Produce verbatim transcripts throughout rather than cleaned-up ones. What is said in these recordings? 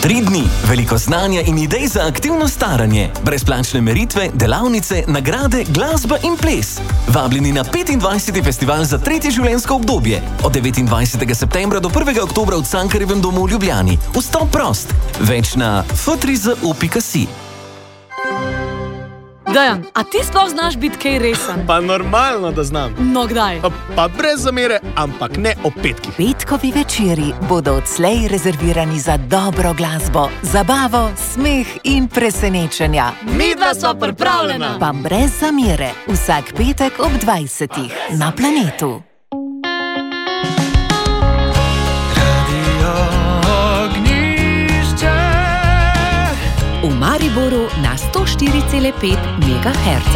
Tri dni, veliko znanja in idej za aktivno staranje, brezplačne meritve, delavnice, nagrade, glasba in ples. Vabljeni na petindvajseti festival za tretje življenjsko obdobje. Od devetindvajsetega septembra do prvega oktobra v Cankarjevem domu v Ljubljani. Vstop prost. Več na f tri z o pika si. Dejan, a ti sploh znaš biti kaj resen? Pa normalno, da znam. No, kdaj? Pa, pa brez zamere, ampak ne o petkih. Petkovi večeri bodo odslej rezervirani za dobro glasbo, zabavo, smeh in presenečenja. Midva sva pripravljena. Pa brez zamere, vsak petek ob dvajsetih na Planetu. V Mariboru na sto štiri cela pet megaherca.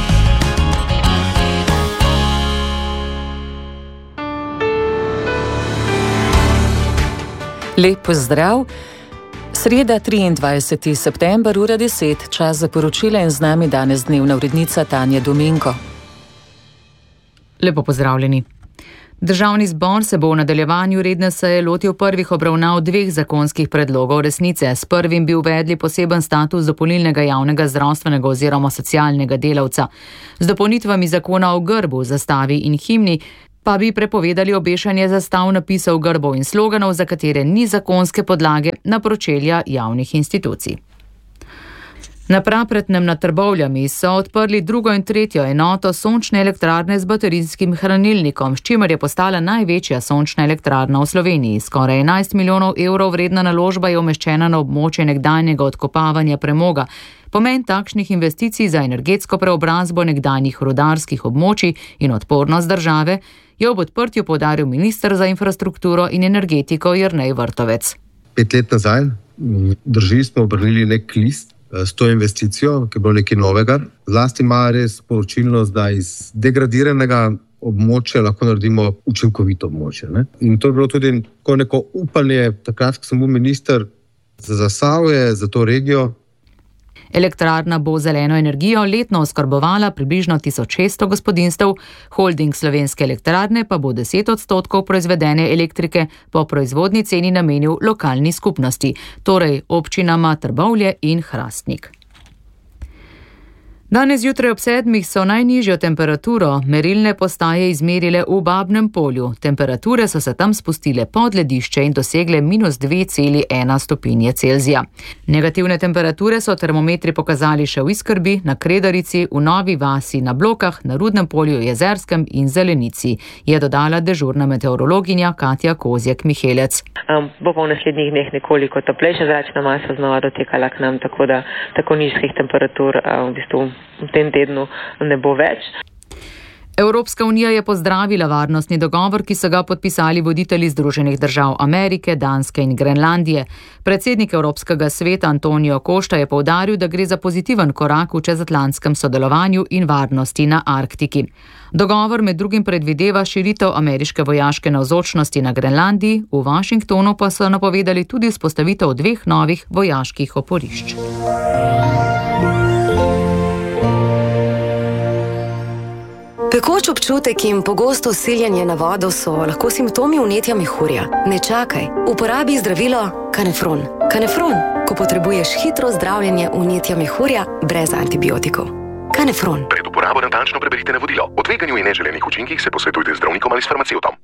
Lep pozdrav. Sreda, triindvajseti september, ura deset, čas za poročila in z nami danes dnevna urednica Tanja Dominko. Lepo pozdravljeni. Državni zbor se bo v nadaljevanju redne seje lotil prvih obravnav dveh zakonskih predlogov resnice. S prvim bi uvedli poseben status dopolnilnega javnega zdravstvenega oziroma socialnega delavca. Z dopolnitvami zakona o grbu, zastavi in himni pa bi prepovedali obešanje zastav, napisov, grbov in sloganov, za katere ni zakonske podlage, na pročelja javnih institucij. Na Prapretnem nad Trbovljami so odprli drugo in tretjo enoto sončne elektrarne z baterijskim hranilnikom, s čimer je postala največja sončna elektrarna v Sloveniji. Skoraj enajst milijonov evrov vredna naložba je umeščena na območje nekdanjega odkopavanja premoga. Pomen takšnih investicij za energetsko preobrazbo nekdanjih rudarskih območij in odpornost države je ob odprtju poudaril minister za infrastrukturo in energetiko Jernej Vrtovec. Pet let nazaj, drži, smo obrnili nek list s to investicijo, ki je bilo nekaj novega. Zlasti ima res sporočilnost, da iz degradiranega območja lahko naredimo učinkovito območje. Ne? In to je bilo tudi neko upanje, takrat, ko sem bil minister za Zasavje, za to regijo. Elektrarna bo zeleno energijo letno oskrbovala približno tisoč šeststo gospodinstev, holding Slovenske elektrarne pa bo deset odstotkov proizvedene elektrike po proizvodni ceni namenil lokalni skupnosti, torej občinama Trbovlje in Hrastnik. Danes jutraj ob sedmih so najnižjo temperaturo merilne postaje izmerile v Babnem Polju. Temperature so se tam spustile pod ledišče in dosegle minus dve cela ena stopinje Celzija. Negativne temperature so termometri pokazali še v Iskrbi, na Kredarici, v Novi vasi, na Blokah, na Rudnem polju, Jezerskem in Zelenici, je dodala dežurna meteorologinja Katja Kozjek-Mihelec. Um, bo pa v naslednjih dneh nekoliko toplejša zračna masa znova dotekala k nam, tako da tako nizkih temperatur um, v bistvu v tem tednu ne bo več. Evropska unija je pozdravila varnostni dogovor, ki so ga podpisali voditelji Združenih držav Amerike, Danske in Grenlandije. Predsednik Evropskega sveta Antonijo Košta je poudaril, da gre za pozitiven korak v čezatlantskem sodelovanju in varnosti na Arktiki. Dogovor med drugim predvideva širitev ameriške vojaške navzočnosti na Grenlandiji, v Washingtonu pa so napovedali tudi vzpostavitev dveh novih vojaških oporišč. Pekoč občutek in pogosto siljenje na vodo so lahko simptomi vnetja mehurja. Ne čakaj, uporabi zdravilo Kanefron. Kanefron, ko potrebuješ hitro zdravljenje vnetja mehurja brez antibiotikov. Kanefron. Pred uporabo natančno preberite navodilo. O tveganju in neželenih učinkih se posvetujte z zdravnikom ali s farmacevtom.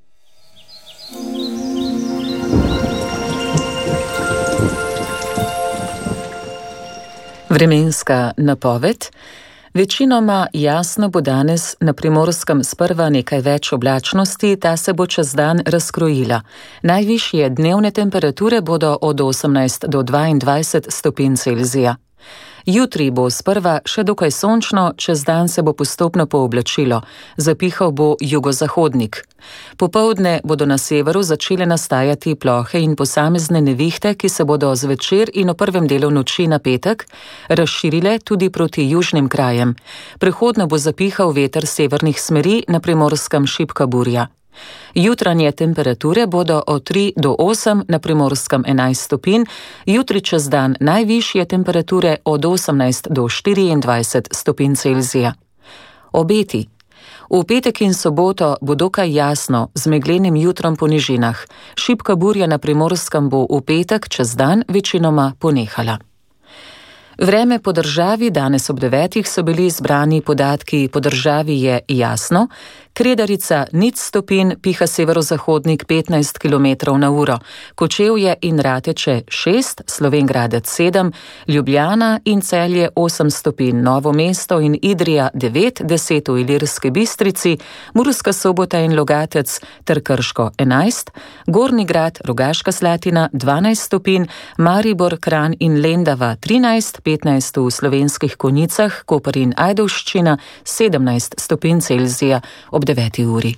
Vremenska napoved. Večinoma jasno bo danes na Primorskem sprva nekaj več oblačnosti, ta se bo čez dan razkrojila. Najvišje dnevne temperature bodo od osemnajst do dvaindvajset stopinj Celzija. Jutri bo sprva še dokaj sončno, čez dan se bo postopno pooblačilo, zapihal bo jugozahodnik. Popoldne bodo na severu začele nastajati plohe in posamezne nevihte, ki se bodo zvečer in v prvem delu noči na petek razširile tudi proti južnim krajem. Prehodno bo zapihal veter severnih smeri, na Primorskem šibka burja. Jutranje temperature bodo od tri do osem, na Primorskem enajst stopinj, jutri čez dan najvišje temperature od osemnajst do štiriindvajset stopinj Celzija. Obeti. V petek in soboto bo dokaj jasno, z meglenim jutrom po nižinah. Šibka burja na Primorskem bo v petek čez dan večinoma ponehala. Vreme po državi, danes ob devetih so bili zbrani podatki, po državi je jasno, Kredarica nič stopinj, piha severozahodnik petnajst kilometrov na uro, Kočevje in Rateče šest, Slovenj Gradec sedem, Ljubljana in Celje osem stopinj, Novo mesto in Idrija devet, deset v Ilirski Bistrici, Murska Sobota in Logatec ter Krško enajst, Gornji Grad, Rogaška Slatina dvanajst stopinj, Maribor, Kranj in Lendava trinajst, petnajst v Slovenskih Konjicah, Koper in Ajdovščina sedemnajst stopinj Celzija ob deveti uri.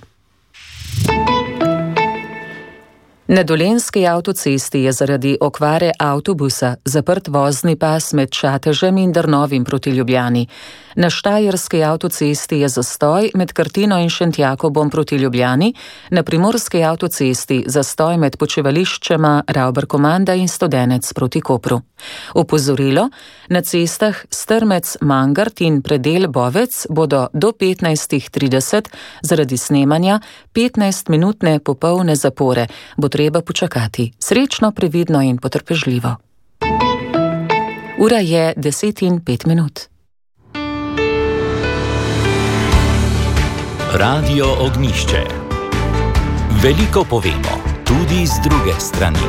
Na Dolenjski avtocesti je zaradi okvare avtobusa zaprt vozni pas med Čatežem in Drnovim proti Ljubljani. Na Štajerski avtocesti je zastoj med Krtino in Šentjakobom proti Ljubljani, na Primorski avtocesti zastoj med počivališčema Ravbarkomanda in Studenec proti Kopru. Opozorilo, na cestah Strmec-Mangart in predel Bovec bodo do petnajst trideset zaradi snemanja petnajstminutne popolne zapore, bo treba počakati. Srečno, previdno in potrpežljivo. Ura je deset in pet minut. Radio Ognjišče. Veliko povemo, tudi z druge strani.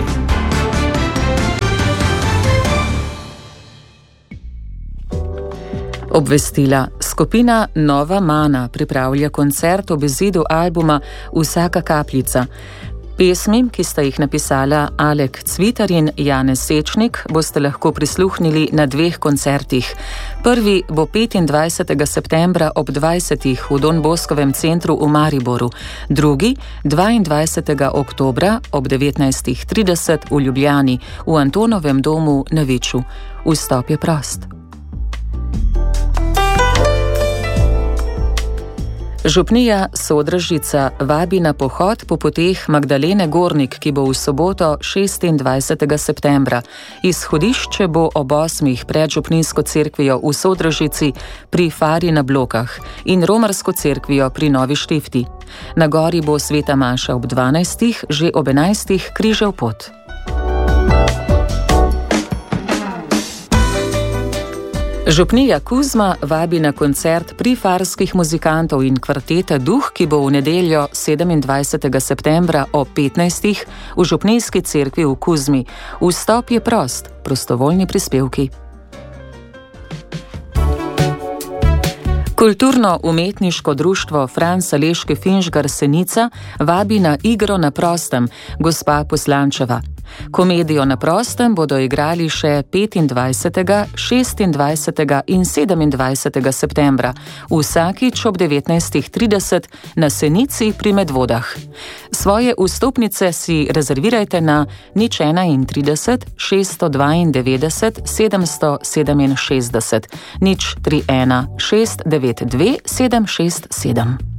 Obvestila. Skupina Nova Mana pripravlja koncert ob izidu albuma Vsaka kapljica. Pesmi, ki sta jih napisala Alek Cvitar in Janez Sečnik, boste lahko prisluhnili na dveh koncertih. Prvi bo petindvajsetega septembra ob dvajsetih v Don Boskovem centru v Mariboru, drugi dvaindvajsetega oktobra ob devetnajst trideset v Ljubljani v Antonovem domu na Viču. Vstop je prost. Župnija Sodražica vabi na pohod po poteh Magdalene Gornik, ki bo v soboto šestindvajsetega septembra. Izhodišče bo ob osmih pred župninsko cerkvijo v Sodražici pri Fari na Blokah in romarsko cerkvijo pri Novi Štifti. Na gori bo sveta maša ob dvanajstih, že ob enajstih križev pot. Župnija Kuzma vabi na koncert prifarskih muzikantov in kvarteta Duh, ki bo v nedeljo sedemindvajsetega septembra ob petnajstih v župnijski cerkvi v Kuzmi. Vstop je prost, prostovoljni prispevki. Kulturno-umetniško društvo Franz Aleški Finžgar Senica vabi na igro na prostem, gospa Poslančeva. Komedijo na prostem bodo igrali še petindvajsetega, šestindvajsetega in sedemindvajsetega septembra, vsakič ob devetnajst trideset na Senici pri Medvodah. Svoje vstopnice si rezervirajte na nič enaintrideset, šeststo dvaindevetdeset, sedemsto sedeminšestdeset, nič tri ena, šest devet dve, sedem šest sedem.